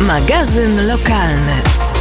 Magazyn lokalny.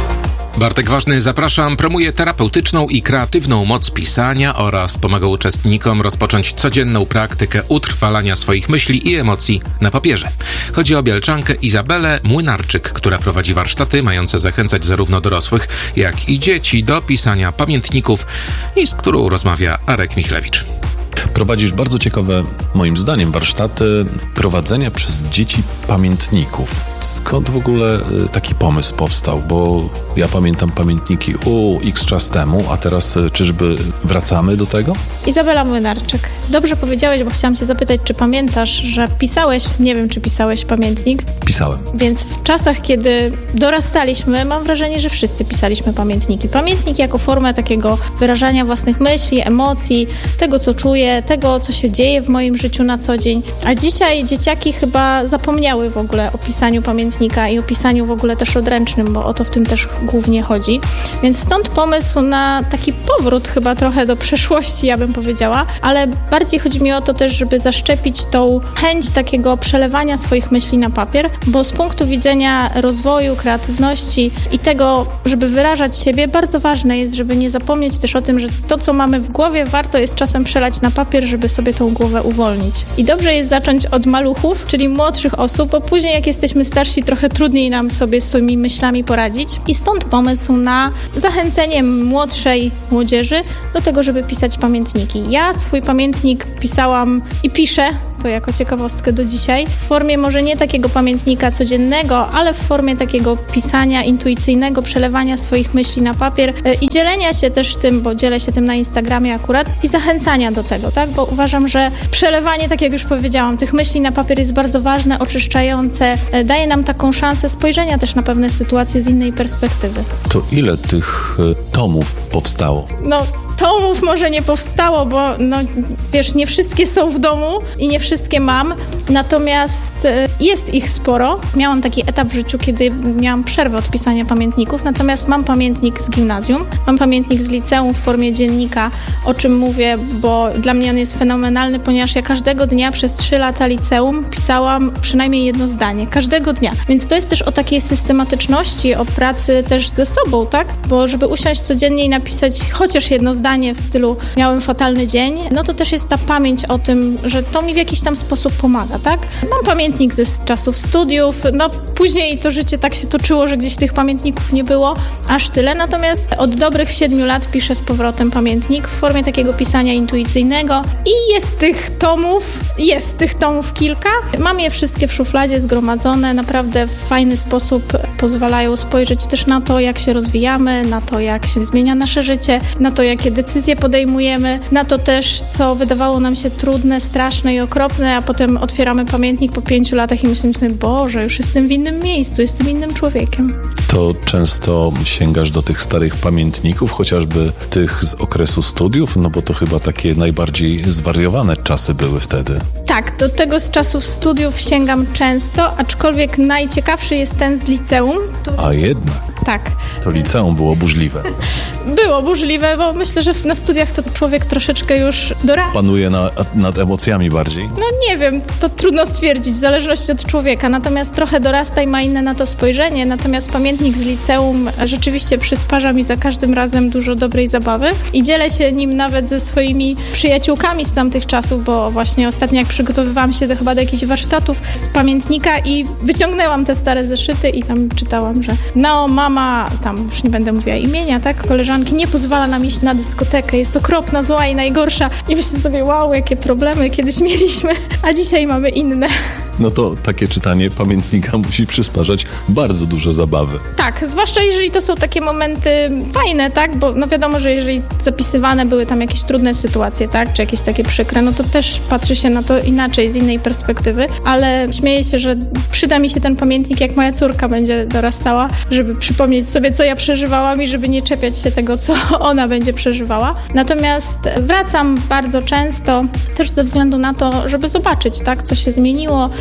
Bartek Ważny, zapraszam. Promuje terapeutyczną i kreatywną moc pisania oraz pomaga uczestnikom rozpocząć codzienną praktykę utrwalania swoich myśli i emocji na papierze. Chodzi o Bielczankę Izabelę Młynarczyk, która prowadzi warsztaty mające zachęcać zarówno dorosłych, jak i dzieci do pisania pamiętników i z którą rozmawia Arek Michlewicz. Prowadzisz bardzo ciekawe, moim zdaniem, warsztaty prowadzenia przez dzieci pamiętników. Skąd w ogóle taki pomysł powstał? Bo ja pamiętam pamiętniki x czas temu, a teraz czyżby wracamy do tego? Izabela Młynarczyk. Dobrze powiedziałeś, bo chciałam cię zapytać, czy pamiętasz, że pisałeś, nie wiem, czy pisałeś pamiętnik? Pisałem. Więc w czasach, kiedy dorastaliśmy, mam wrażenie, że wszyscy pisaliśmy pamiętniki. Pamiętnik jako formę takiego wyrażania własnych myśli, emocji, tego, co czuję, tego, co się dzieje w moim życiu na co dzień. A dzisiaj dzieciaki chyba zapomniały w ogóle o pisaniu pamiętnika i o pisaniu w ogóle też odręcznym, bo o to w tym też głównie chodzi. Więc stąd pomysł na taki powrót chyba trochę do przeszłości, ja bym powiedziała, ale bardziej chodzi mi o to też, żeby zaszczepić tą chęć takiego przelewania swoich myśli na papier, bo z punktu widzenia rozwoju, kreatywności i tego, żeby wyrażać siebie, bardzo ważne jest, żeby nie zapomnieć też o tym, że to, co mamy w głowie, warto jest czasem przelać na papier, żeby sobie tą głowę uwolnić. I dobrze jest zacząć od maluchów, czyli młodszych osób, bo później jak jesteśmy starsi, trochę trudniej nam sobie z tymi myślami poradzić. I stąd pomysł na zachęcenie młodszej młodzieży do tego, żeby pisać pamiętniki. Ja swój pamiętnik pisałam i piszę, to jako ciekawostkę do dzisiaj, w formie może nie takiego pamiętnika codziennego, ale w formie takiego pisania intuicyjnego, przelewania swoich myśli na papier i dzielenia się też tym, bo dzielę się tym na Instagramie akurat i zachęcania do tego, tak? Bo uważam, że przelewanie, tak jak już powiedziałam, tych myśli na papier jest bardzo ważne, oczyszczające, daje nam taką szansę spojrzenia też na pewne sytuacje z innej perspektywy. To ile tych tomów powstało? Tomów może nie powstało, bo wiesz, nie wszystkie są w domu i nie wszystkie mam, natomiast jest ich sporo. Miałam taki etap w życiu, kiedy miałam przerwę od pisania pamiętników, natomiast mam pamiętnik z gimnazjum, mam pamiętnik z liceum w formie dziennika, o czym mówię, bo dla mnie on jest fenomenalny, ponieważ ja każdego dnia przez 3 lata liceum pisałam przynajmniej jedno zdanie, każdego dnia. Więc to jest też o takiej systematyczności, o pracy też ze sobą, tak? Bo żeby usiąść codziennie i napisać chociaż jedno zdanie w stylu miałem fatalny dzień, to też jest ta pamięć o tym, że to mi w jakiś tam sposób pomaga, tak? Mam pamiętnik ze czasów studiów, później to życie tak się toczyło, że gdzieś tych pamiętników nie było aż tyle, natomiast od dobrych 7 lat piszę z powrotem pamiętnik w formie takiego pisania intuicyjnego i jest tych tomów kilka. Mam je wszystkie w szufladzie zgromadzone, naprawdę w fajny sposób pozwalają spojrzeć też na to, jak się rozwijamy, na to, jak się zmienia nasze życie, na to, jakie decyzje podejmujemy, na to też, co wydawało nam się trudne, straszne i okropne, a potem otwieramy pamiętnik po 5 latach i myślimy sobie, Boże, już jestem w innym miejscu, jestem innym człowiekiem. To często sięgasz do tych starych pamiętników, chociażby tych z okresu studiów, bo to chyba takie najbardziej zwariowane czasy były wtedy. Tak, do tego z czasów studiów sięgam często, aczkolwiek najciekawszy jest ten z liceum. A jednak. Tak. To liceum było burzliwe. Było burzliwe, bo myślę, że na studiach to człowiek troszeczkę już dorasta. Panuje nad emocjami bardziej? Nie wiem, to trudno stwierdzić, w zależności od człowieka. Natomiast trochę dorasta i ma inne na to spojrzenie. Natomiast pamiętnik z liceum rzeczywiście przysparza mi za każdym razem dużo dobrej zabawy i dzielę się nim nawet ze swoimi przyjaciółkami z tamtych czasów, bo właśnie ostatnio jak przygotowywałam się chyba do jakichś warsztatów z pamiętnika i wyciągnęłam te stare zeszyty i tam czytałam, że mama, tam już nie będę mówiła imienia, tak, koleżanki, nie pozwala nam iść na dyskotekę, jest okropna, zła i najgorsza. I myślę sobie, wow, jakie problemy kiedyś mieliśmy, a dzisiaj mamy inne. To takie czytanie pamiętnika musi przysparzać bardzo dużo zabawy. Tak, zwłaszcza jeżeli to są takie momenty fajne, tak, bo wiadomo, że jeżeli zapisywane były tam jakieś trudne sytuacje, tak, czy jakieś takie przykre, to też patrzy się na to inaczej, z innej perspektywy, ale śmieję się, że przyda mi się ten pamiętnik, jak moja córka będzie dorastała, żeby przypomnieć sobie, co ja przeżywałam i żeby nie czepiać się tego, co ona będzie przeżywała. Natomiast wracam bardzo często, też ze względu na to, żeby zobaczyć, tak, co się zmieniło,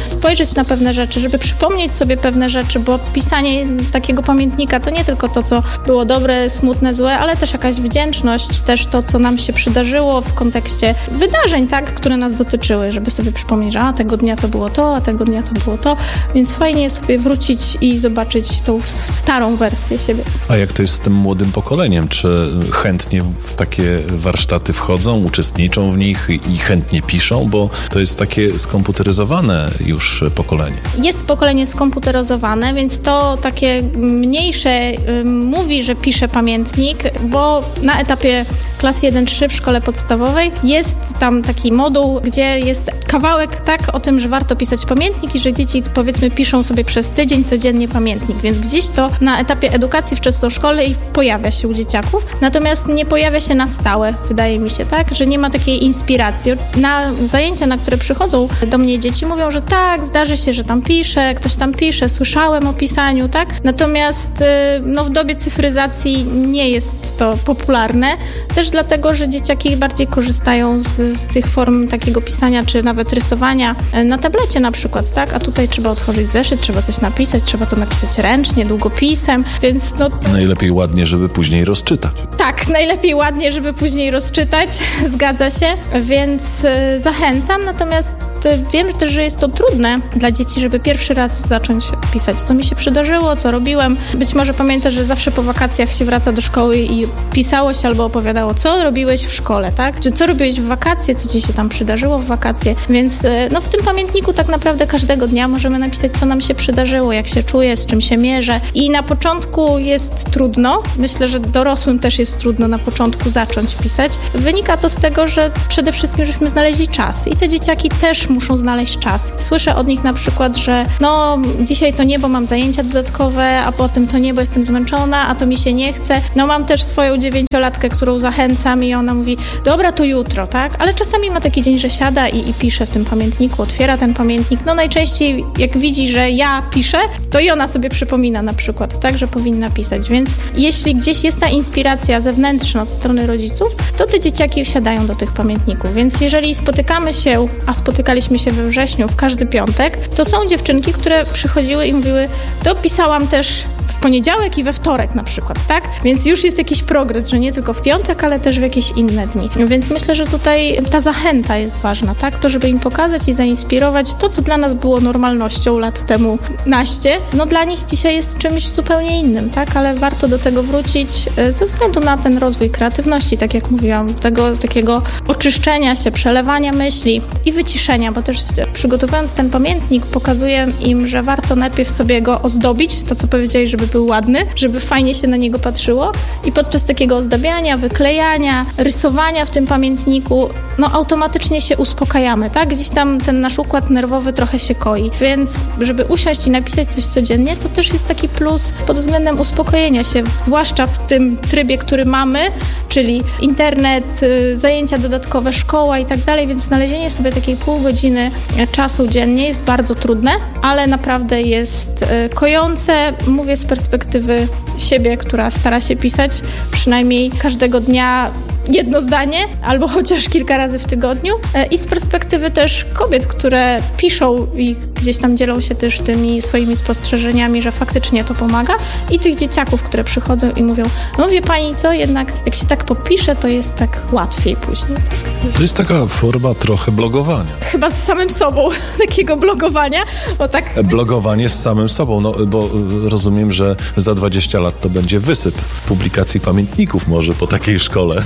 spojrzeć na pewne rzeczy, żeby przypomnieć sobie pewne rzeczy, bo pisanie takiego pamiętnika to nie tylko to, co było dobre, smutne, złe, ale też jakaś wdzięczność, też to, co nam się przydarzyło w kontekście wydarzeń, tak, które nas dotyczyły, żeby sobie przypomnieć, że tego dnia to było to, a tego dnia to było to, więc fajnie jest sobie wrócić i zobaczyć tą starą wersję siebie. A jak to jest z tym młodym pokoleniem? Czy chętnie w takie warsztaty wchodzą, uczestniczą w nich i chętnie piszą? Bo to jest takie skomputeryzowane już pokolenie. Jest pokolenie skomputeryzowane, więc to takie mniejsze mówi, że pisze pamiętnik, bo na etapie klasy 1-3 w szkole podstawowej jest tam taki moduł, gdzie jest kawałek tak o tym, że warto pisać pamiętnik i że dzieci powiedzmy piszą sobie przez tydzień codziennie pamiętnik, więc gdzieś to na etapie edukacji wczesnoszkolnej pojawia się u dzieciaków, natomiast nie pojawia się na stałe, wydaje mi się, tak, że nie ma takiej inspiracji. Na zajęcia, na które przychodzą do mnie dzieci, mówią, że tak, zdarzy się, że tam pisze, ktoś tam pisze, słyszałem o pisaniu, tak, natomiast w dobie cyfryzacji nie jest to popularne, też dlatego, że dzieciaki bardziej korzystają z tych form takiego pisania, czy nawet rysowania na tablecie na przykład, tak, a tutaj trzeba otworzyć zeszyt, trzeba coś napisać, trzeba to napisać ręcznie, długopisem, więc Najlepiej ładnie, żeby później rozczytać. Tak, najlepiej ładnie, żeby później rozczytać, zgadza się, więc zachęcam, natomiast wiem też, że jest to trudne dla dzieci, żeby pierwszy raz zacząć pisać, co mi się przydarzyło, co robiłem. Być może pamiętasz, że zawsze po wakacjach się wraca do szkoły i pisało się albo opowiadało, co robiłeś w szkole, tak? Czy co robiłeś w wakacje, co ci się tam przydarzyło w wakacje, więc w tym pamiętniku tak naprawdę każdego dnia możemy napisać, co nam się przydarzyło, jak się czuję, z czym się mierzę i na początku jest trudno, myślę, że dorosłym też jest trudno na początku zacząć pisać. Wynika to z tego, że przede wszystkim żeśmy znaleźli czas i te dzieciaki też muszą znaleźć czas. Słyszę od nich na przykład, że dzisiaj to nie, bo mam zajęcia dodatkowe, a potem to nie, bo jestem zmęczona, a to mi się nie chce. Mam też swoją 9-latkę, którą zachęcam i ona mówi, dobra, to jutro, tak? Ale czasami ma taki dzień, że siada i pisze w tym pamiętniku, otwiera ten pamiętnik. Najczęściej jak widzi, że ja piszę, to i ona sobie przypomina na przykład, tak, że powinna pisać. Więc jeśli gdzieś jest ta inspiracja zewnętrzna od strony rodziców, to te dzieciaki siadają do tych pamiętników. Więc jeżeli spotykamy się, a spotykaliśmy się we wrześniu w każdy piątek, to są dziewczynki, które przychodziły i mówiły, to pisałam też w poniedziałek i we wtorek na przykład, tak? Więc już jest jakiś progres, że nie tylko w piątek, ale też w jakieś inne dni. Więc myślę, że tutaj ta zachęta jest ważna, tak? To, żeby im pokazać i zainspirować to, co dla nas było normalnością lat temu naście, dla nich dzisiaj jest czymś zupełnie innym, tak? Ale warto do tego wrócić ze względu na ten rozwój kreatywności, tak jak mówiłam, tego takiego oczyszczenia się, przelewania myśli i wyciszenia, bo też przygotowując ten pamiętnik pokazuję im, że warto najpierw sobie go ozdobić, to co powiedziałeś, żeby był ładny, żeby fajnie się na niego patrzyło i podczas takiego ozdabiania, wyklejania, rysowania w tym pamiętniku, automatycznie się uspokajamy, tak? Gdzieś tam ten nasz układ nerwowy trochę się koi, więc żeby usiąść i napisać coś codziennie, to też jest taki plus pod względem uspokojenia się, zwłaszcza w tym trybie, który mamy, czyli internet, zajęcia dodatkowe, szkoła i tak dalej, więc znalezienie sobie takiej pół godziny czasu dziennie jest bardzo trudne, ale naprawdę jest kojące. Mówię z perspektywy siebie, która stara się pisać przynajmniej każdego dnia jedno zdanie, albo chociaż kilka razy w tygodniu i z perspektywy też kobiet, które piszą i gdzieś tam dzielą się też tymi swoimi spostrzeżeniami, że faktycznie to pomaga i tych dzieciaków, które przychodzą i mówią, wie pani co, jednak jak się tak popisze, to jest tak łatwiej później. Tak? To jest taka forma trochę blogowania. Chyba z samym sobą, takiego blogowania, bo tak... Blogowanie z samym sobą, bo rozumiem, że za 20 lat to będzie wysyp publikacji pamiętników może po takiej szkole.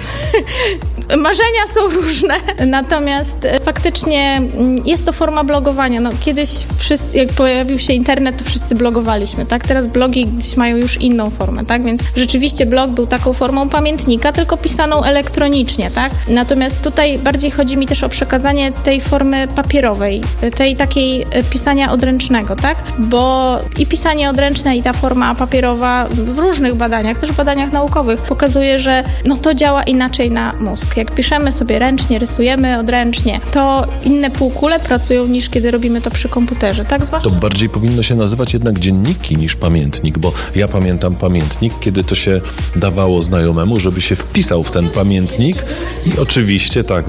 Marzenia są różne, natomiast faktycznie jest to forma blogowania. Kiedyś jak pojawił się internet, to wszyscy blogowaliśmy, tak? Teraz blogi gdzieś mają już inną formę, tak? Więc rzeczywiście blog był taką formą pamiętnika, tylko pisaną elektronicznie, tak? Natomiast tutaj bardziej chodzi mi też o przekazanie tej formy papierowej, tej takiej pisania odręcznego, tak? Bo i pisanie odręczne, i ta forma papierowa w różnych badaniach, też w badaniach naukowych, pokazuje, że to działa inaczej na mózg. Jak piszemy sobie ręcznie, rysujemy odręcznie, to inne półkule pracują niż kiedy robimy to przy komputerze, tak? Zwłaszcza... To bardziej powinno się nazywać jednak dzienniki niż pamiętnik, bo ja pamiętam pamiętnik, kiedy to się dawało znajomemu, żeby się wpisał w ten pamiętnik i oczywiście tak,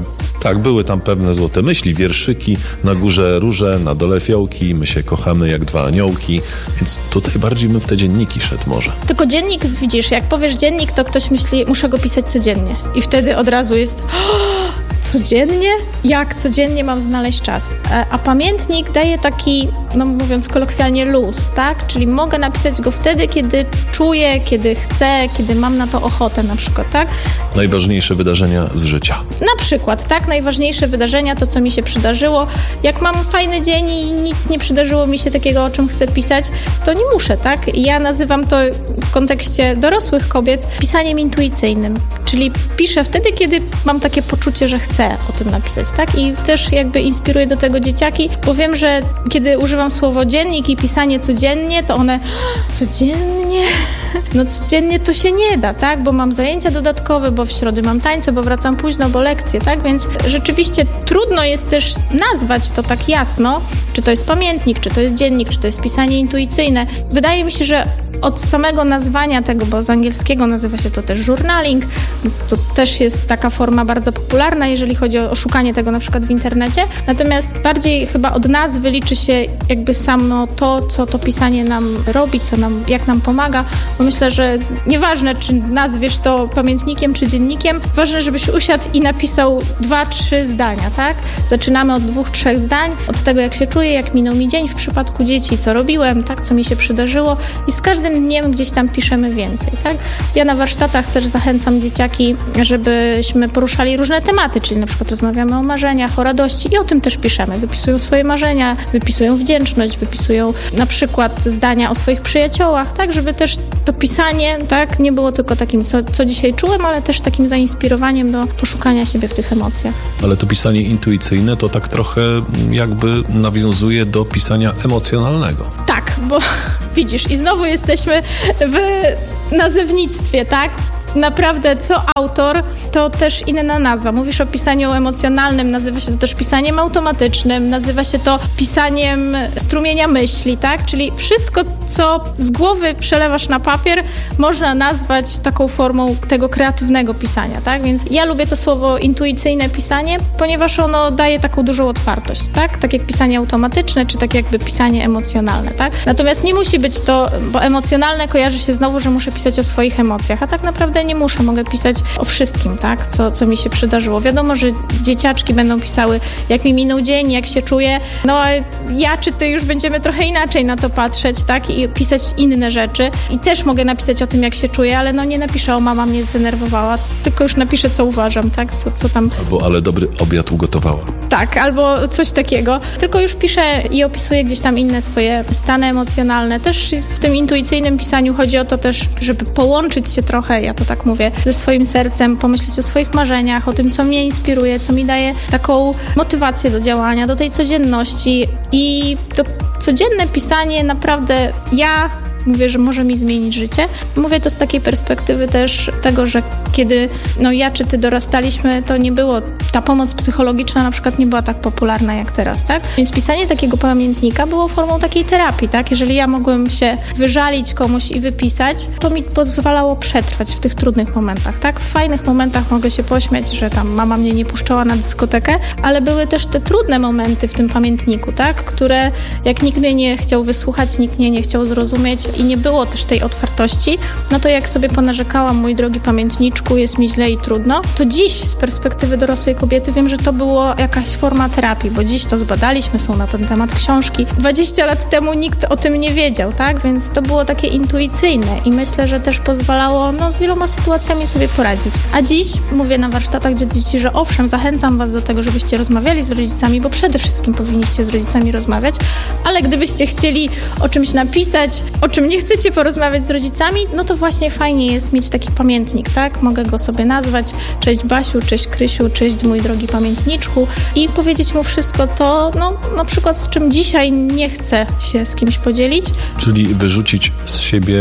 Tak, były tam pewne złote myśli, wierszyki, na górze róże, na dole fiołki, my się kochamy jak dwa aniołki, więc tutaj bardziej bym w te dzienniki szedł może. Tylko dziennik, widzisz, jak powiesz dziennik, to ktoś myśli, muszę go pisać codziennie. I wtedy od razu jest... Codziennie? Jak codziennie mam znaleźć czas? A pamiętnik daje taki, no mówiąc kolokwialnie, luz, tak? Czyli mogę napisać go wtedy, kiedy czuję, kiedy chcę, kiedy mam na to ochotę na przykład, tak? Najważniejsze wydarzenia z życia. Na przykład, tak? Najważniejsze wydarzenia, to co mi się przydarzyło. Jak mam fajny dzień i nic nie przydarzyło mi się takiego, o czym chcę pisać, to nie muszę, tak? Ja nazywam to w kontekście dorosłych kobiet pisaniem intuicyjnym. Czyli piszę wtedy, kiedy mam takie poczucie, że chcę o tym napisać, tak? I też jakby inspiruję do tego dzieciaki, bo wiem, że kiedy używam słowo dziennik i pisanie codziennie, to one codziennie? No codziennie to się nie da, tak? Bo mam zajęcia dodatkowe, bo w środę mam tańce, bo wracam późno, bo lekcje, tak? Więc rzeczywiście trudno jest też nazwać to tak jasno, czy to jest pamiętnik, czy to jest dziennik, czy to jest pisanie intuicyjne. Wydaje mi się, że od samego nazwania tego, bo z angielskiego nazywa się to też journaling, więc to też jest taka forma bardzo popularna, jeżeli chodzi o szukanie tego na przykład w internecie. Natomiast bardziej chyba od nazwy liczy się jakby samo to, co to pisanie nam robi, jak nam pomaga, bo myślę, że nieważne, czy nazwiesz to pamiętnikiem, czy dziennikiem, ważne, żebyś usiadł i napisał 2-3 zdania, tak? Zaczynamy od 2-3 zdań, od tego, jak się czuję, jak minął mi dzień w przypadku dzieci, co robiłem, tak? Co mi się przydarzyło i z każdym dniem gdzieś tam piszemy więcej, tak? Ja na warsztatach też zachęcam dzieciaki, żebyśmy poruszali różne tematy, czyli na przykład rozmawiamy o marzeniach, o radości i o tym też piszemy. Wypisują swoje marzenia, wypisują wdzięczność, wypisują na przykład zdania o swoich przyjaciołach, tak? Żeby też to pisanie, tak? Nie było tylko takim, co dzisiaj czułem, ale też takim zainspirowaniem do poszukania siebie w tych emocjach. Ale to pisanie intuicyjne to tak trochę jakby nawiązuje do pisania emocjonalnego. Tak, bo widzisz, i znowu jesteśmy w nazewnictwie, tak? Naprawdę co autor, to też inna nazwa. Mówisz o pisaniu emocjonalnym, nazywa się to też pisaniem automatycznym, nazywa się to pisaniem strumienia myśli, tak? Czyli wszystko, co z głowy przelewasz na papier, można nazwać taką formą tego kreatywnego pisania, tak? Więc ja lubię to słowo intuicyjne pisanie, ponieważ ono daje taką dużą otwartość, tak? Tak jak pisanie automatyczne, czy tak jakby pisanie emocjonalne, tak? Natomiast nie musi być to, bo emocjonalne kojarzy się znowu, że muszę pisać o swoich emocjach, a tak naprawdę nie muszę, mogę pisać o wszystkim, tak, co mi się przydarzyło. Wiadomo, że dzieciaczki będą pisały, jak mi minął dzień, jak się czuję, no a ja czy ty już będziemy trochę inaczej na to patrzeć, tak, i pisać inne rzeczy. I też mogę napisać o tym, jak się czuję, ale no nie napiszę, o mama mnie zdenerwowała, tylko już napiszę, co uważam, tak, co tam... Albo ale dobry obiad ugotowała. Tak, albo coś takiego. Tylko już piszę i opisuję gdzieś tam inne swoje stany emocjonalne. Też w tym intuicyjnym pisaniu chodzi o to też, żeby połączyć się trochę, ja to tak mówię, ze swoim sercem, pomyśleć o swoich marzeniach, o tym, co mnie inspiruje, co mi daje taką motywację do działania, do tej codzienności. I to codzienne pisanie naprawdę mówię, że może mi zmienić życie. Mówię to z takiej perspektywy też tego, że kiedy ja czy ty dorastaliśmy, to nie było, ta pomoc psychologiczna na przykład nie była tak popularna jak teraz, tak? Więc pisanie takiego pamiętnika było formą takiej terapii, tak? Jeżeli ja mogłem się wyżalić komuś i wypisać, to mi pozwalało przetrwać w tych trudnych momentach, tak? W fajnych momentach mogę się pośmiać, że tam mama mnie nie puszczała na dyskotekę, ale były też te trudne momenty w tym pamiętniku, tak? Które jak nikt mnie nie chciał wysłuchać, nikt mnie nie chciał zrozumieć i nie było też tej otwartości, no to jak sobie ponarzekałam, mój drogi pamiętniczku, jest mi źle i trudno, to dziś z perspektywy dorosłej kobiety wiem, że to było jakaś forma terapii, bo dziś to zbadaliśmy, są na ten temat książki. 20 lat temu nikt o tym nie wiedział, tak? Więc to było takie intuicyjne i myślę, że też pozwalało z wieloma sytuacjami sobie poradzić. A dziś mówię na warsztatach dla dzieci, że owszem, zachęcam was do tego, żebyście rozmawiali z rodzicami, bo przede wszystkim powinniście z rodzicami rozmawiać, ale gdybyście chcieli o czymś napisać, o czym nie chcecie porozmawiać z rodzicami, no to właśnie fajnie jest mieć taki pamiętnik, tak? Mogę go sobie nazwać. Cześć Basiu, cześć Krysiu, cześć mój drogi pamiętniczku i powiedzieć mu wszystko to, na przykład z czym dzisiaj nie chcę się z kimś podzielić. Czyli wyrzucić z siebie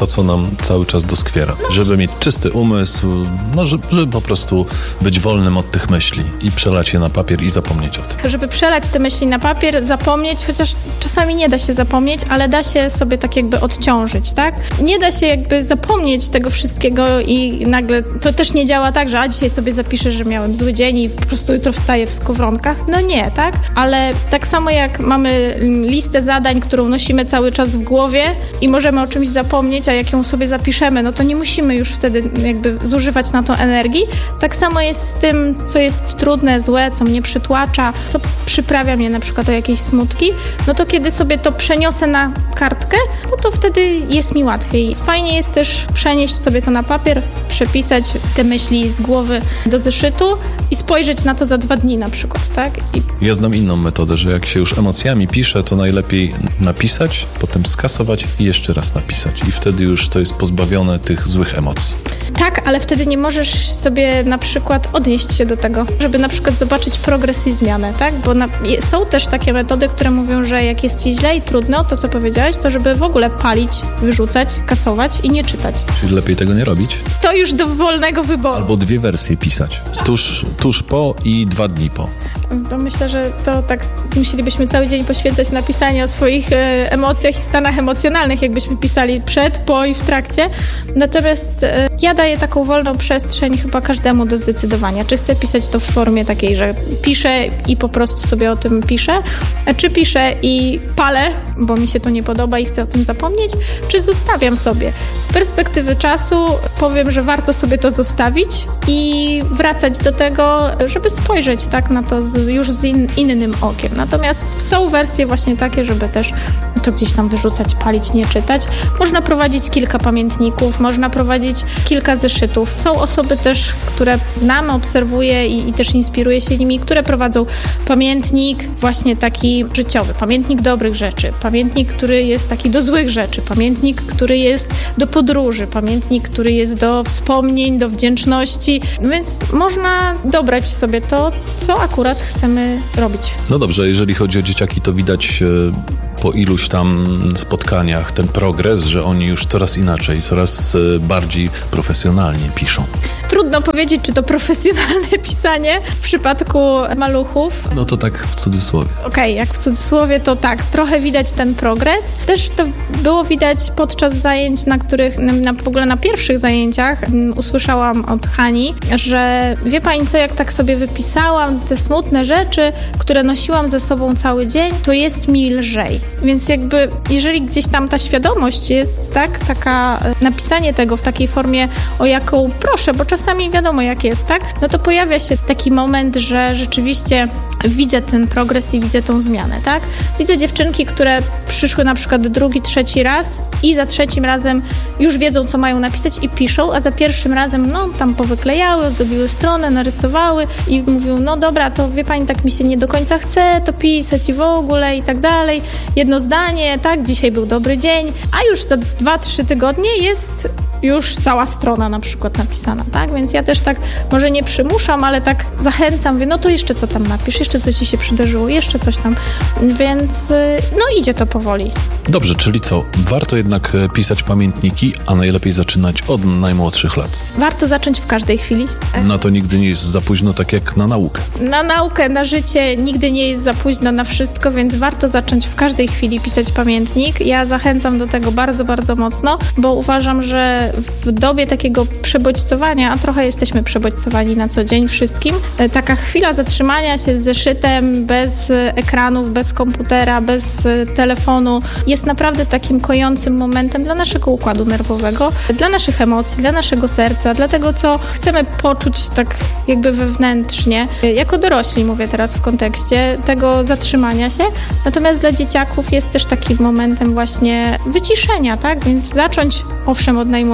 to, co nam cały czas doskwiera. Żeby mieć czysty umysł, żeby po prostu być wolnym od tych myśli i przelać je na papier i zapomnieć o tym. Żeby przelać te myśli na papier, zapomnieć, chociaż czasami nie da się zapomnieć, ale da się sobie tak jakby odciążyć, tak? Nie da się jakby zapomnieć tego wszystkiego i nagle to też nie działa tak, że dzisiaj sobie zapiszę, że miałem zły dzień i po prostu jutro wstaję w skowronkach. No nie, tak? Ale tak samo jak mamy listę zadań, którą nosimy cały czas w głowie i możemy o czymś zapomnieć, a jak ją sobie zapiszemy, no to nie musimy już wtedy jakby zużywać na to energii. Tak samo jest z tym, co jest trudne, złe, co mnie przytłacza, co przyprawia mnie na przykład o jakieś smutki, no to kiedy sobie to przeniosę na kartkę, no to wtedy jest mi łatwiej. Fajnie jest też przenieść sobie to na papier, przepisać te myśli z głowy do zeszytu i spojrzeć na to za 2 dni na przykład, tak? Ja znam inną metodę, że jak się już emocjami pisze, to najlepiej napisać, potem skasować i jeszcze raz napisać. I wtedy już to jest pozbawione tych złych emocji. Tak, ale wtedy nie możesz sobie na przykład odnieść się do tego, żeby na przykład zobaczyć progres i zmianę, tak? Bo są też takie metody, które mówią, że jak jest ci źle i trudno, to co powiedziałeś, to żeby w ogóle palić, wyrzucać, kasować i nie czytać. Czyli lepiej tego nie robić? To już do wolnego wyboru. Albo 2 wersje pisać. Tuż po i 2 dni po. Bo myślę, że to tak musielibyśmy cały dzień poświęcać na pisanie o swoich emocjach i stanach emocjonalnych, jakbyśmy pisali przed, po i w trakcie. Natomiast ja daję taką wolną przestrzeń chyba każdemu do zdecydowania, czy chcę pisać to w formie takiej, że piszę i po prostu sobie o tym piszę, czy piszę i palę, bo mi się to nie podoba i chcę o tym zapomnieć, czy zostawiam sobie. Z perspektywy czasu powiem, że warto sobie to zostawić i wracać do tego, żeby spojrzeć tak na to już z innym okiem. Natomiast są wersje właśnie takie, żeby też to gdzieś tam wyrzucać, palić, nie czytać. Można prowadzić kilka pamiętników, można prowadzić kilka zeszytów. Są osoby też, które znamy, obserwuję i też inspiruję się nimi, które prowadzą pamiętnik właśnie taki życiowy, pamiętnik dobrych rzeczy, pamiętnik, który jest taki do złych rzeczy, pamiętnik, który jest do podróży, pamiętnik, który jest do wspomnień, do wdzięczności, więc można dobrać sobie to, co akurat chcemy robić. No dobrze, jeżeli chodzi o dzieciaki, to widać po iluś tam spotkaniach ten progres, że oni już coraz inaczej, coraz bardziej profesjonalnie piszą. Trudno powiedzieć, czy to profesjonalne pisanie w przypadku maluchów. No to tak w cudzysłowie. Okej, jak w cudzysłowie, to tak, trochę widać ten progres. Też to było widać podczas zajęć, na których, w ogóle na pierwszych zajęciach usłyszałam od Hani, że wie pani co, jak tak sobie wypisałam te smutne rzeczy, które nosiłam ze sobą cały dzień, to jest mi lżej. Więc jakby, jeżeli gdzieś tam ta świadomość jest, tak, taka napisanie tego w takiej formie, o jaką proszę, bo czasami wiadomo jak jest, tak, no to pojawia się taki moment, że rzeczywiście widzę ten progres i widzę tą zmianę, tak. Widzę dziewczynki, które przyszły na przykład 2., 3. raz i za 3. razem już wiedzą, co mają napisać i piszą, a za 1. razem, no, tam powyklejały, ozdobiły stronę, narysowały i mówią, no dobra, to wie pani, tak mi się nie do końca chce to pisać i w ogóle i tak dalej. Jedno zdanie, tak, dzisiaj był dobry dzień, a już za 2-3 tygodnie jest już cała strona na przykład napisana, tak? Więc ja też tak może nie przymuszam, ale tak zachęcam, mówię, no to jeszcze co tam napisz, jeszcze co ci się przydarzyło, jeszcze coś tam, więc no idzie to powoli. Dobrze, czyli co? Warto jednak pisać pamiętniki, a najlepiej zaczynać od najmłodszych lat. Warto zacząć w każdej chwili. Na to nigdy nie jest za późno, tak jak na naukę. Na naukę, na życie nigdy nie jest za późno na wszystko, więc warto zacząć w każdej chwili pisać pamiętnik. Ja zachęcam do tego bardzo, bardzo mocno, bo uważam, że w dobie takiego przebodźcowania, a trochę jesteśmy przebodźcowani na co dzień wszystkim, taka chwila zatrzymania się z zeszytem, bez ekranów, bez komputera, bez telefonu jest naprawdę takim kojącym momentem dla naszego układu nerwowego, dla naszych emocji, dla naszego serca, dla tego, co chcemy poczuć tak jakby wewnętrznie. Jako dorośli mówię teraz w kontekście tego zatrzymania się, natomiast dla dzieciaków jest też takim momentem właśnie wyciszenia, tak? Więc zacząć owszem od najmłodszych,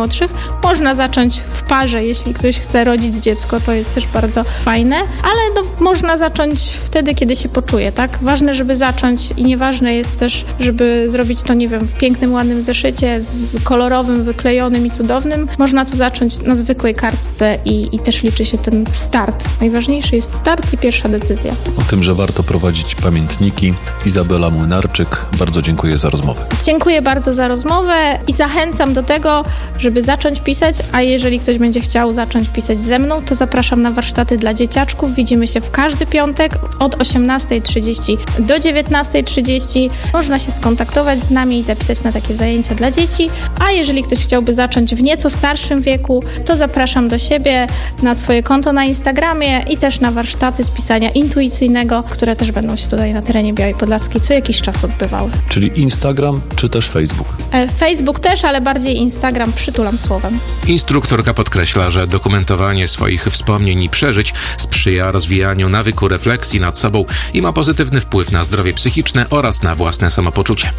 najmłodszych. Można zacząć w parze, jeśli ktoś chce rodzić dziecko, to jest też bardzo fajne, ale można zacząć wtedy, kiedy się poczuje, tak? Ważne, żeby zacząć i nieważne jest też, żeby zrobić to, nie wiem, w pięknym, ładnym zeszycie, kolorowym, wyklejonym i cudownym. Można to zacząć na zwykłej kartce i też liczy się ten start. Najważniejszy jest start i pierwsza decyzja. O tym, że warto prowadzić pamiętniki. Izabela Młynarczyk, bardzo dziękuję za rozmowę. Dziękuję bardzo za rozmowę i zachęcam do tego, żeby zacząć pisać, a jeżeli ktoś będzie chciał zacząć pisać ze mną, to zapraszam na warsztaty dla dzieciaczków. Widzimy się w każdy piątek od 18:30 do 19:30. Można się skontaktować z nami i zapisać na takie zajęcia dla dzieci, a jeżeli ktoś chciałby zacząć w nieco starszym wieku, to zapraszam do siebie na swoje konto na Instagramie i też na warsztaty z pisania intuicyjnego, które też będą się tutaj na terenie Białej Podlaskiej co jakiś czas odbywały. Czyli Instagram czy też Facebook? Facebook też, ale bardziej Instagram, przytulam słowem. Instruktorka podkreśla, że dokumentowanie swoich wspomnień i przeżyć sprzyja rozwijaniu nawyku refleksji nad sobą i ma pozytywny wpływ na zdrowie psychiczne oraz na własne samopoczucie.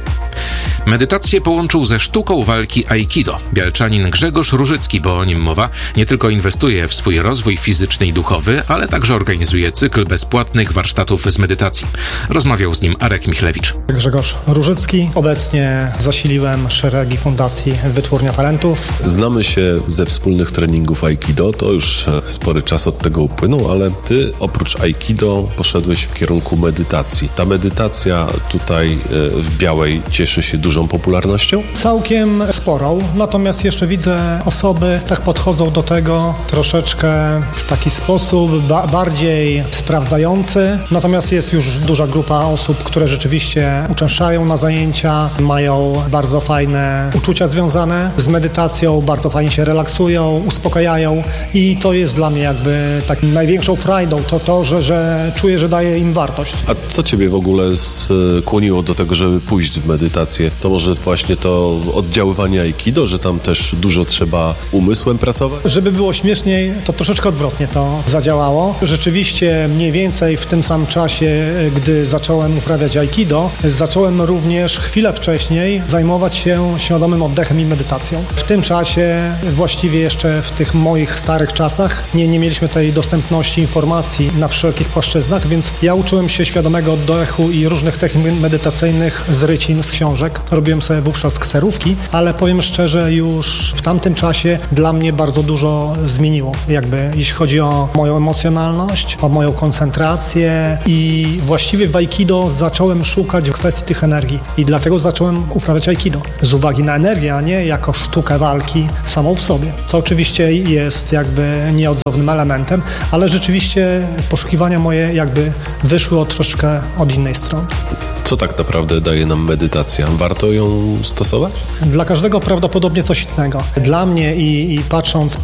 Medytację połączył ze sztuką walki Aikido. Bialczanin Grzegorz Różycki, bo o nim mowa, nie tylko inwestuje w swój rozwój fizyczny i duchowy, ale także organizuje cykl bezpłatnych warsztatów z medytacji. Rozmawiał z nim Arek Michlewicz. Grzegorz Różycki. Obecnie zasiliłem szeregi fundacji Wytwórnia Talentów. Znamy się ze wspólnych treningów Aikido, to już spory czas od tego upłynął, ale ty oprócz Aikido poszedłeś w kierunku medytacji. Ta medytacja tutaj w Białej cieszy się dużą popularnością? Całkiem sporą, natomiast jeszcze widzę osoby, tak podchodzą do tego troszeczkę w taki sposób bardziej sprawdzający, natomiast jest już duża grupa osób, które rzeczywiście uczęszczają na zajęcia, mają bardzo fajne uczucia związane z medytacją, bardzo fajnie się relaksują, uspokajają i to jest dla mnie jakby taką największą frajdą, to że czuję, że daje im wartość. A co ciebie w ogóle skłoniło do tego, żeby pójść w medytację? To może właśnie to oddziaływanie Aikido, że tam też dużo trzeba umysłem pracować? Żeby było śmieszniej, to troszeczkę odwrotnie to zadziałało. Rzeczywiście mniej więcej w tym samym czasie, gdy zacząłem uprawiać Aikido, zacząłem również chwilę wcześniej zajmować się świadomym oddechem i medytacją. W tym czasie, właściwie jeszcze w tych moich starych czasach, nie mieliśmy tej dostępności informacji na wszelkich płaszczyznach, więc ja uczyłem się świadomego oddechu i różnych technik medytacyjnych z rycin, z książek. Robiłem sobie wówczas kserówki, ale powiem szczerze, już w tamtym czasie dla mnie bardzo dużo zmieniło. Jakby jeśli chodzi o moją emocjonalność, o moją koncentrację i właściwie w Aikido zacząłem szukać kwestii tych energii i dlatego zacząłem uprawiać Aikido. Z uwagi na energię, a nie jako sztukę walki samą w sobie, co oczywiście jest jakby nieodzownym elementem, ale rzeczywiście poszukiwania moje jakby wyszły troszkę od innej strony. Co tak naprawdę daje nam medytacja? Warto ją stosować? Dla każdego prawdopodobnie coś innego. Dla mnie i patrząc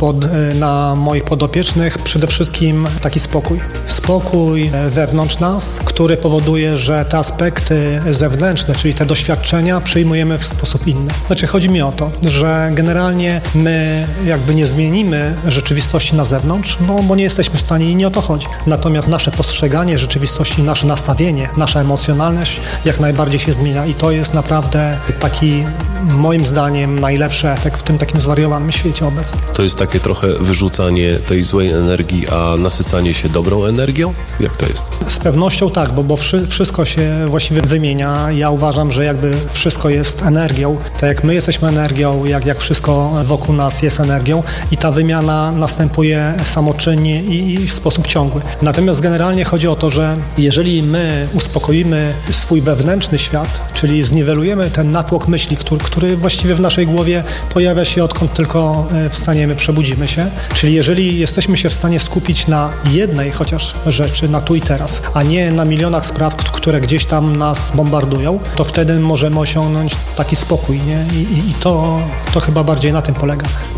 na moich podopiecznych, przede wszystkim taki spokój. Spokój wewnątrz nas, który powoduje, że te aspekty zewnętrzne, czyli te doświadczenia przyjmujemy w sposób inny. Znaczy chodzi mi o to, że generalnie my jakby nie zmienimy rzeczywistości na zewnątrz, bo nie jesteśmy w stanie i nie o to chodzi. Natomiast nasze postrzeganie rzeczywistości, nasze nastawienie, nasza emocjonalność jak najbardziej się zmienia i to jest naprawdę taki, moim zdaniem, najlepszy efekt w tym takim zwariowanym świecie obecnym. To jest takie trochę wyrzucanie tej złej energii, a nasycanie się dobrą energią? Jak to jest? Z pewnością tak, bo wszystko się właściwie wymienia. Ja uważam, że jakby wszystko jest energią. Tak jak my jesteśmy energią, jak wszystko wokół nas jest energią i ta wymiana następuje samoczynnie i w sposób ciągły. Natomiast generalnie chodzi o to, że jeżeli my uspokoimy swój wewnętrzny świat, czyli zniwelujemy ten natłok myśli, który właściwie w naszej głowie pojawia się odkąd tylko wstaniemy, przebudzimy się. Czyli jeżeli jesteśmy się w stanie skupić na jednej chociaż rzeczy, na tu i teraz, a nie na milionach spraw, które gdzieś tam nas bombardują, to wtedy możemy osiągnąć taki spokój, nie? I to chyba bardziej na tym polega.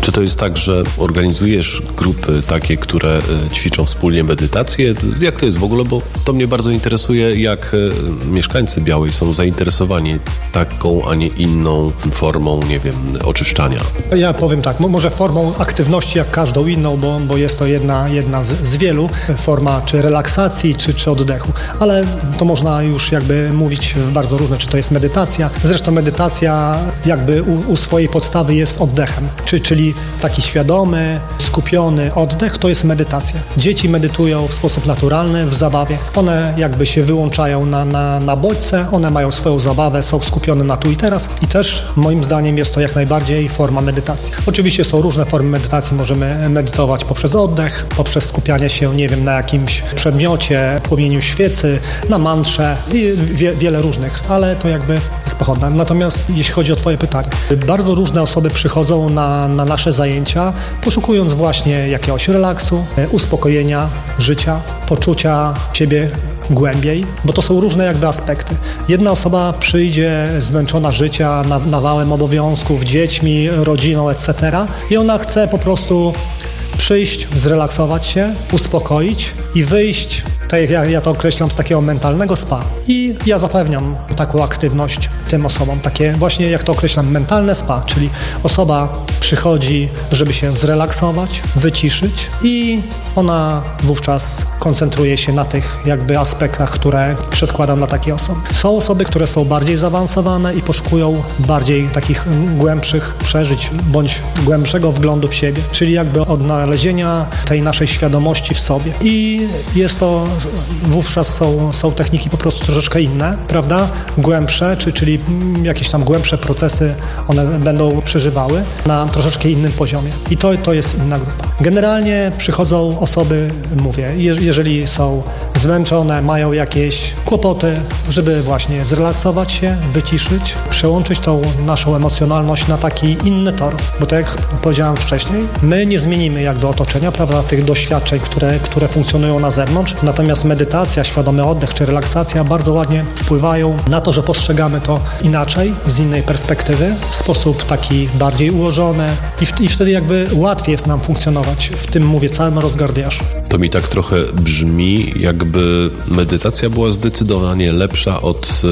Czy to jest tak, że organizujesz grupy takie, które ćwiczą wspólnie medytację? Jak to jest w ogóle? Bo to mnie bardzo interesuje, jak mieszkańcy Białej są zainteresowani taką, a nie inną formą, nie wiem, oczyszczania. Ja powiem tak, może formą aktywności jak każdą inną, bo jest to jedna z wielu, forma czy relaksacji, czy oddechu, ale to można już jakby mówić bardzo różne, czy to jest medytacja. Zresztą medytacja jakby u swojej podstawy jest oddechem, czyli taki świadomy, skupiony oddech to jest medytacja. Dzieci medytują w sposób naturalny, w zabawie. One jakby się wyłączają na bodźce, one mają swoją zabawę, są skupione na tu i teraz i też moim zdaniem jest to jak najbardziej forma medytacji. Oczywiście są różne formy medytacji, możemy medytować poprzez oddech, poprzez skupianie się, nie wiem, na jakimś przedmiocie, płomieniu świecy, na mantrze i wiele różnych, ale to jakby jest pochodne. Natomiast jeśli chodzi o Twoje pytanie, bardzo różne osoby przychodzą na nasze zajęcia, poszukując właśnie jakiegoś relaksu, uspokojenia, życia, poczucia siebie głębiej, bo to są różne jakby aspekty. Jedna osoba przyjdzie zmęczona życia, nawałem obowiązków, dziećmi, rodziną, etc. i ona chce po prostu przyjść, zrelaksować się, uspokoić i wyjść, tak jak ja to określam, z takiego mentalnego spa. I ja zapewniam taką aktywność tym osobom, takie właśnie jak to określam, mentalne spa, czyli osoba przychodzi, żeby się zrelaksować, wyciszyć i ona wówczas koncentruje się na tych jakby aspektach, które przedkładam dla takiej osoby. Są osoby, które są bardziej zaawansowane i poszukują bardziej takich głębszych przeżyć bądź głębszego wglądu w siebie, czyli jakby odnalezienia tej naszej świadomości w sobie. I jest to, wówczas są techniki po prostu troszeczkę inne, prawda? Głębsze, czyli jakieś tam głębsze procesy one będą przeżywały na troszeczkę innym poziomie. I to jest inna grupa. Generalnie przychodzą osoby, mówię, jeżeli są zmęczone, mają jakieś kłopoty, żeby właśnie zrelaksować się, wyciszyć, przełączyć tą naszą emocjonalność na taki inny tor. Bo tak jak powiedziałem wcześniej, my nie zmienimy jakby otoczenia, prawda, tych doświadczeń, które funkcjonują na zewnątrz. Natomiast medytacja, świadomy oddech czy relaksacja bardzo ładnie wpływają na to, że postrzegamy to inaczej, z innej perspektywy, w sposób taki bardziej ułożony i wtedy jakby łatwiej jest nam funkcjonować w tym, mówię, całym rozgardiaszu. To mi tak trochę brzmi, jakby medytacja była zdecydowanie lepsza od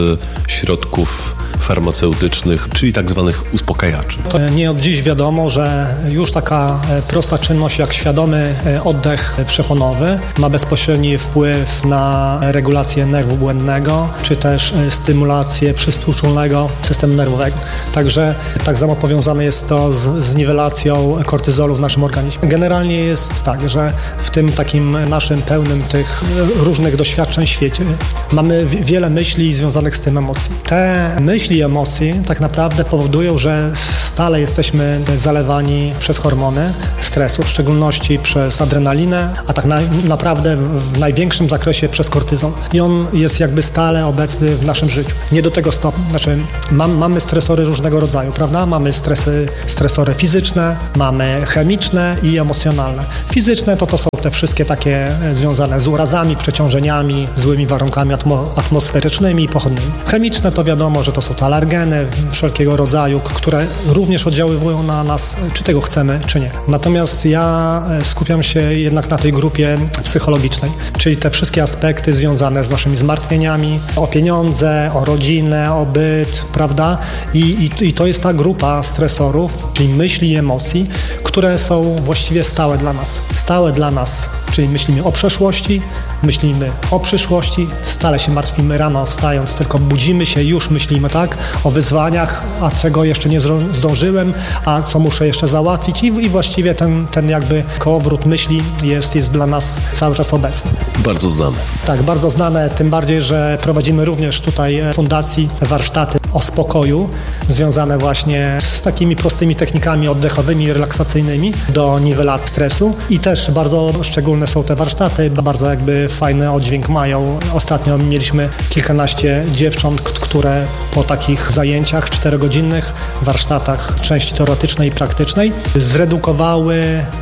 środków farmaceutycznych, czyli tak zwanych uspokajaczy. To nie od dziś wiadomo, że już taka prosta czynność jak świadomy oddech przeponowy ma bezpośredni wpływ na regulację nerwu błędnego, czy też stymulację przystłuczulnego systemu nerwowego. Także tak samo powiązane jest to z niwelacją kortyzolu w naszym organizmie. Generalnie jest tak, że w tym takim naszym pełnym tych różnych doświadczeń świecie mamy wiele myśli związanych z tym emocji. Te myśli i emocje tak naprawdę powodują, że stale jesteśmy zalewani przez hormony stresu, w szczególności przez adrenalinę, a tak naprawdę w największym zakresie przez kortyzol. I on jest jakby stale obecny w naszym życiu. Nie do tego stopnia, znaczy mamy stresory różnego rodzaju, prawda? Mamy stresory fizyczne, mamy chemiczne i emocjonalne. Fizyczne to są te wszystkie takie związane z urazami, przeciążeniami, złymi warunkami atmosferycznymi i pochodnymi. Chemiczne to wiadomo, że to są te alergeny wszelkiego rodzaju, które również oddziaływują na nas, czy tego chcemy, czy nie. Natomiast ja skupiam się jednak na tej grupie psychologicznej, czyli te wszystkie aspekty związane z naszymi zmartwieniami, o pieniądze, o rodzinę, o byt, prawda? I to jest ta grupa stresorów, czyli myśli i emocji, które są właściwie stałe dla nas, czyli myślimy o przeszłości, myślimy o przyszłości, stale się martwimy rano wstając, tylko budzimy się, już myślimy tak o wyzwaniach, a czego jeszcze nie zdążyłem, a co muszę jeszcze załatwić i właściwie ten jakby kołowrót myśli jest dla nas cały czas obecny. Bardzo znane. Tak, bardzo znane, tym bardziej, że prowadzimy również tutaj w fundacji warsztaty o spokoju, związane właśnie z takimi prostymi technikami oddechowymi i relaksacyjnymi do niwelacji stresu i też bardzo szczególne są te warsztaty, bardzo jakby fajny oddźwięk mają. Ostatnio mieliśmy kilkanaście dziewcząt, które po takich zajęciach 4-godzinnych warsztatach części teoretycznej i praktycznej zredukowały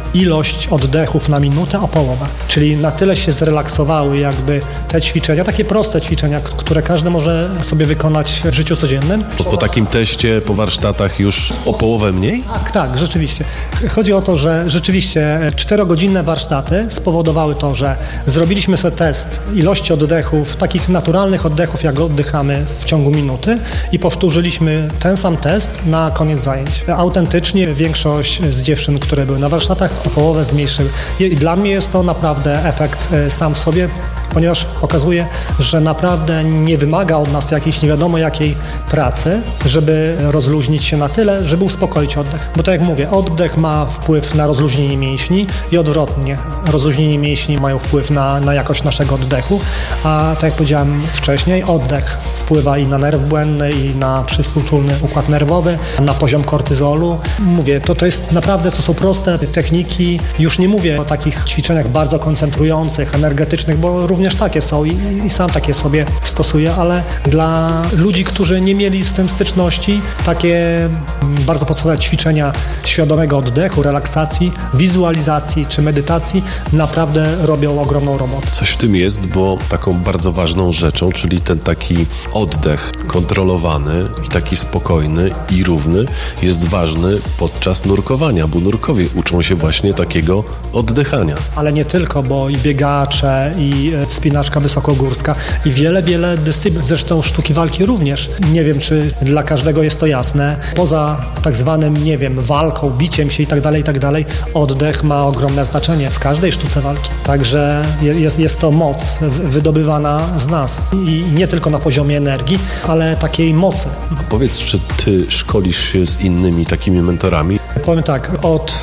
ilość oddechów na minutę o połowę. Czyli na tyle się zrelaksowały jakby te ćwiczenia, takie proste ćwiczenia, które każdy może sobie wykonać w życiu codziennym. Po takim teście, po warsztatach już o połowę mniej? Tak, rzeczywiście. Chodzi o to, że rzeczywiście 4-godzinne warsztaty spowodowały to, że zrobiliśmy sobie test ilości oddechów, takich naturalnych oddechów, jak oddychamy w ciągu minuty i powtórzyliśmy ten sam test na koniec zajęć. Autentycznie większość z dziewczyn, które były na warsztatach, o połowę zmniejszyły. I dla mnie jest to naprawdę efekt sam w sobie, ponieważ okazuje, że naprawdę nie wymaga od nas jakiejś nie wiadomo jakiej pracy, żeby rozluźnić się na tyle, żeby uspokoić oddech. Bo tak jak mówię, oddech ma wpływ na rozluźnienie mięśni i odwrotnie. Rozluźnienie mięśni mają wpływ na jakość naszego oddechu, a tak jak powiedziałem wcześniej, oddech wpływa i na nerw błędny, i na przywspółczulny układ nerwowy, na poziom kortyzolu. Mówię, to jest naprawdę, to są proste techniki. Już nie mówię o takich ćwiczeniach bardzo koncentrujących, energetycznych, bo również takie są i sam takie sobie stosuję, ale dla ludzi, którzy nie mieli z tym styczności, takie bardzo podstawowe ćwiczenia świadomego oddechu, relaksacji, wizualizacji czy medytacji naprawdę robią ogromną robotę. Coś w tym jest, bo taką bardzo ważną rzeczą, czyli ten taki oddech kontrolowany i taki spokojny i równy jest ważny podczas nurkowania, bo nurkowie uczą się właśnie takiego oddychania. Ale nie tylko, bo i biegacze, i wspinaczka wysokogórska i wiele dyscyplin, zresztą sztuki walki również. Nie wiem, czy dla każdego jest to jasne. Poza tak zwanym, nie wiem, walką, biciem się i tak dalej, oddech ma ogromne znaczenie w każdej sztuce walki. Także jest to moc wydobywana z nas i nie tylko na poziomie energii, ale takiej mocy. Powiedz, czy ty szkolisz się z innymi takimi mentorami? Powiem tak, od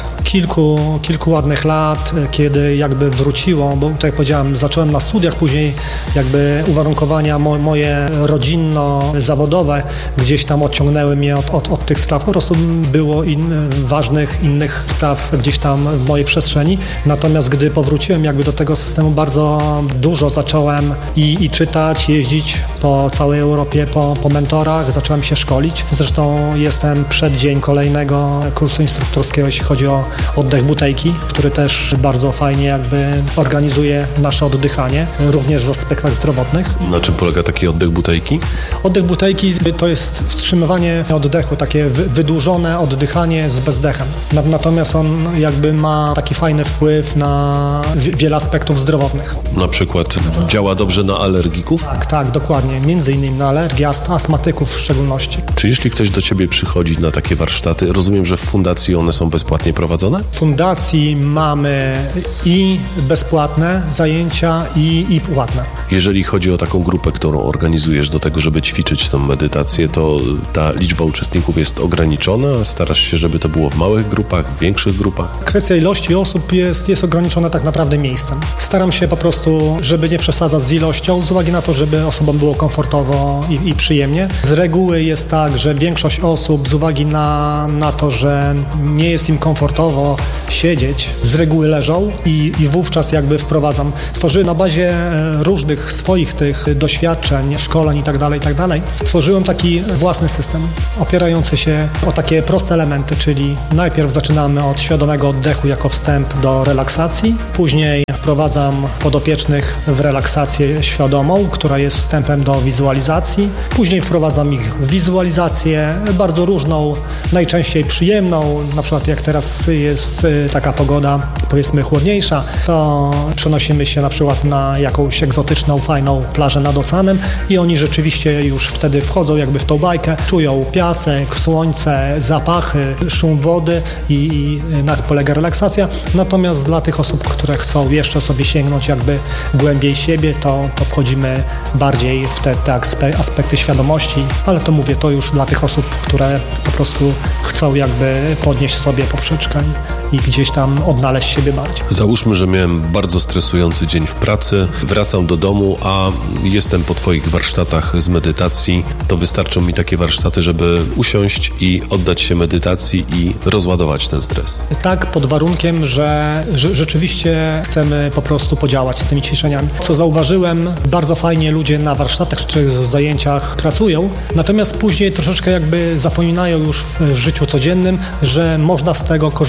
kilku ładnych lat, kiedy jakby wróciło, bo tak jak powiedziałem, zacząłem na studiach, później jakby uwarunkowania moje rodzinno-zawodowe gdzieś tam odciągnęły mnie od tych spraw. Po prostu było ważnych innych spraw gdzieś tam w mojej przestrzeni. Natomiast gdy powróciłem jakby do tego systemu, bardzo dużo zacząłem i czytać, jeździć po całej Europie, po mentorach, zacząłem się szkolić. Zresztą jestem przeddzień kolejnego kursu instruktorskiego, jeśli chodzi o oddech butejki, który też bardzo fajnie jakby organizuje nasze oddychanie, również w aspektach zdrowotnych. Na czym polega taki oddech butejki? Oddech butejki to jest wstrzymywanie oddechu, takie wydłużone oddychanie z bezdechem. Natomiast on jakby ma taki fajny wpływ na wiele aspektów zdrowotnych. Na przykład działa dobrze na alergików? Tak, dokładnie. Między innymi na alergię, astmatyków w szczególności. Czy jeśli ktoś do ciebie przychodzi na takie warsztaty, rozumiem, że w fundacji one są bezpłatnie prowadzone? W fundacji mamy i bezpłatne zajęcia i płatne. Jeżeli chodzi o taką grupę, którą organizujesz do tego, żeby ćwiczyć tę medytację, to ta liczba uczestników jest ograniczona? Starasz się, żeby to było w małych grupach, w większych grupach? Kwestia ilości osób jest ograniczona tak naprawdę miejscem. Staram się po prostu, żeby nie przesadzać z ilością, z uwagi na to, żeby osobom było komfortowo i przyjemnie. Z reguły jest tak, że większość osób z uwagi na to, że nie jest im komfortowo siedzieć, z reguły leżą i wówczas jakby wprowadzam. Stworzyłem na bazie różnych swoich tych doświadczeń, szkoleń i tak dalej, stworzyłem taki własny system opierający się o takie proste elementy, czyli najpierw zaczynamy od świadomego oddechu jako wstęp do relaksacji, później wprowadzam podopiecznych w relaksację świadomą, która jest wstępem do wizualizacji, później wprowadzam ich w wizualizację bardzo różną, najczęściej przyjemną, na przykład jak teraz jest taka pogoda, powiedzmy chłodniejsza, to przenosimy się na przykład na jakąś egzotyczną, fajną plażę nad oceanem i oni rzeczywiście już wtedy wchodzą jakby w tą bajkę, czują piasek, słońce, zapachy, szum wody i na tym polega relaksacja. Natomiast dla tych osób, które chcą jeszcze sobie sięgnąć jakby głębiej siebie, to wchodzimy bardziej w te aspekty świadomości, ale to mówię, to już dla tych osób, które po prostu chcą jakby podnieść sobie poprzeczkę i gdzieś tam odnaleźć siebie bardziej. Załóżmy, że miałem bardzo stresujący dzień w pracy, wracam do domu, a jestem po twoich warsztatach z medytacji. To wystarczą mi takie warsztaty, żeby usiąść i oddać się medytacji i rozładować ten stres. Tak, pod warunkiem, że rzeczywiście chcemy po prostu podziałać z tymi ćwiczeniami. Co zauważyłem, bardzo fajnie ludzie na warsztatach czy zajęciach pracują, natomiast później troszeczkę jakby zapominają już w życiu codziennym, że można z tego korzystać.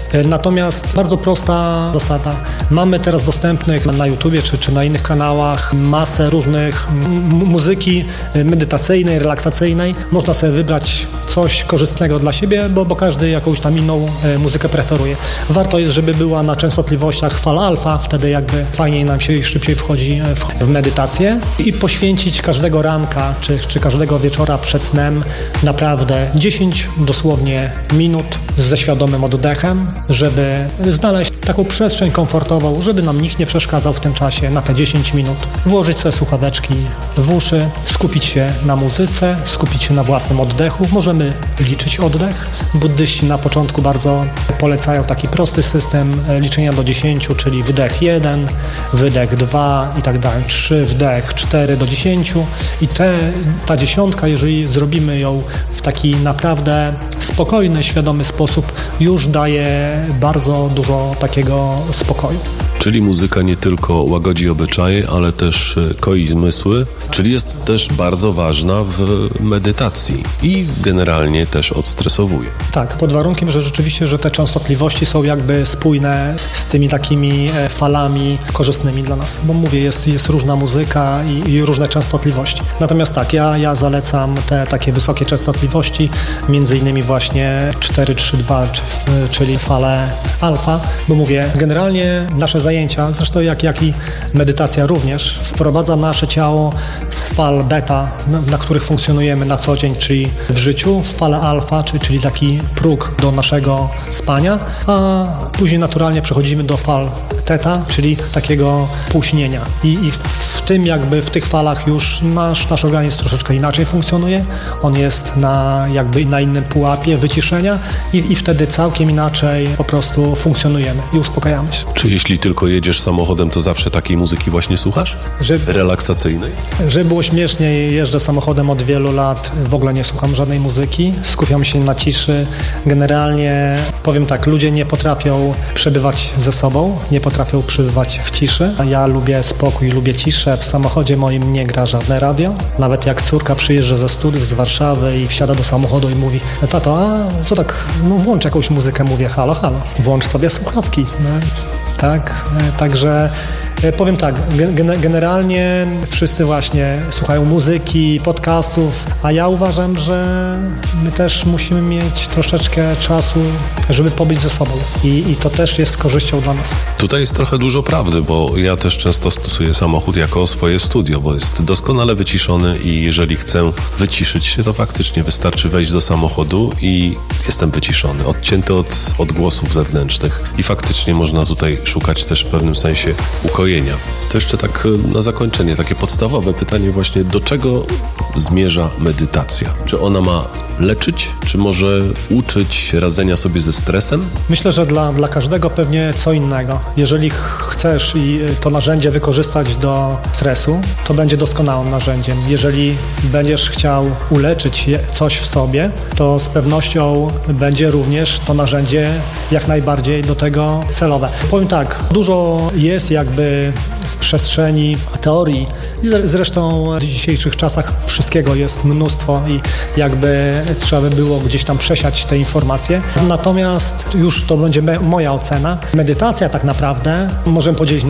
Natomiast bardzo prosta zasada. Mamy teraz dostępnych na YouTubie czy na innych kanałach masę różnych muzyki medytacyjnej, relaksacyjnej. Można sobie wybrać coś korzystnego dla siebie, bo każdy jakąś tam inną muzykę preferuje. Warto jest, żeby była na częstotliwościach fal alfa, wtedy jakby fajniej nam się i szybciej wchodzi w medytację i poświęcić każdego ranka czy każdego wieczora przed snem naprawdę 10 dosłownie minut ze świadomym oddechem, żeby znaleźć taką przestrzeń komfortową, żeby nam nikt nie przeszkadzał w tym czasie na te 10 minut. Włożyć sobie słuchaweczki w uszy, skupić się na muzyce, skupić się na własnym oddechu. Możemy liczyć oddech. Buddyści na początku bardzo polecają taki prosty system liczenia do 10, czyli wdech 1, wydech 2 i tak dalej, 3, wdech 4 do 10 i ta dziesiątka, jeżeli zrobimy ją w taki naprawdę spokojny, świadomy sposób, już daje bardzo dużo takiego spokoju. Czyli muzyka nie tylko łagodzi obyczaje, ale też koi zmysły, czyli jest też bardzo ważna w medytacji i generalnie też odstresowuje. Tak, pod warunkiem, że rzeczywiście, że te częstotliwości są jakby spójne z tymi takimi falami korzystnymi dla nas. Bo mówię, jest różna muzyka i różne częstotliwości. Natomiast tak, ja zalecam te takie wysokie częstotliwości, między innymi właśnie 4-3-2, czyli fale alfa, bo mówię, generalnie nasze zajęcia, zresztą jak i medytacja również, wprowadza nasze ciało z fal beta, na których funkcjonujemy na co dzień, czyli w życiu, w falę alfa, czyli taki próg do naszego spania, a później naturalnie przechodzimy do fal teta, czyli takiego półśnienia. I w tych falach już nasz organizm troszeczkę inaczej funkcjonuje. On jest na innym pułapie wyciszenia i wtedy całkiem inaczej po prostu funkcjonujemy i uspokajamy się. Czy jeśli tylko jedziesz samochodem, to zawsze takiej muzyki właśnie słuchasz? Relaksacyjnej? Żeby było śmieszniej, jeżdżę samochodem od wielu lat, w ogóle nie słucham żadnej muzyki, skupiam się na ciszy. Generalnie powiem tak, ludzie nie potrafią przebywać ze sobą, nie potrafią przebywać w ciszy. Ja lubię spokój, lubię ciszę. W samochodzie moim nie gra żadne radio. Nawet jak córka przyjeżdża ze studiów z Warszawy i wsiada do samochodu i mówi: tato, a co tak, włącz jakąś muzykę. Mówię: halo, włącz sobie słuchawki. No, tak, także powiem tak, generalnie wszyscy właśnie słuchają muzyki, podcastów, a ja uważam, że my też musimy mieć troszeczkę czasu, żeby pobyć ze sobą i to też jest korzyścią dla nas. Tutaj jest trochę dużo prawdy, bo ja też często stosuję samochód jako swoje studio, bo jest doskonale wyciszony i jeżeli chcę wyciszyć się, to faktycznie wystarczy wejść do samochodu i jestem wyciszony, odcięty od odgłosów zewnętrznych i faktycznie można tutaj szukać też w pewnym sensie ukojenia. To jeszcze tak na zakończenie, takie podstawowe pytanie właśnie, do czego zmierza medytacja? Czy ona ma leczyć, czy może uczyć radzenia sobie ze stresem? Myślę, że dla każdego pewnie co innego. Jeżeli chcesz i to narzędzie wykorzystać do stresu, to będzie doskonałym narzędziem. Jeżeli będziesz chciał uleczyć coś w sobie, to z pewnością będzie również to narzędzie jak najbardziej do tego celowe. Powiem tak, dużo jest jakby w przestrzeni teorii i zresztą w dzisiejszych czasach wszystkiego jest mnóstwo i jakby trzeba by było gdzieś tam przesiać te informacje. Natomiast już to będzie moja ocena. Medytacja tak naprawdę możemy podzielić